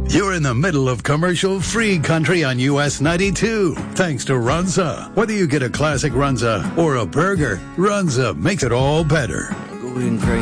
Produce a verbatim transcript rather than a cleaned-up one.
You're in the middle of commercial-free country on U S ninety-two. Thanks to Runza. Whether you get a classic Runza or a burger, Runza makes it all better. Going crazy.